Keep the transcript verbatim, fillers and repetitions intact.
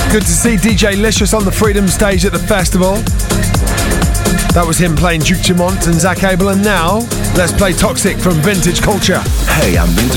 Good to see D J Licious on the Freedom stage at the festival. That was him playing Duke Dumont and Zach Abel, and now let's play Toxic from Vintage Culture. Hey, I'm Vintage